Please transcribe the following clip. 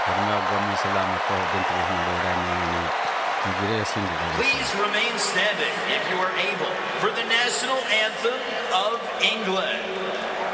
Maraming salamat po. Dentro ng ni Iglesia hindi ko. Please remain standing if you are able for the national anthem of England.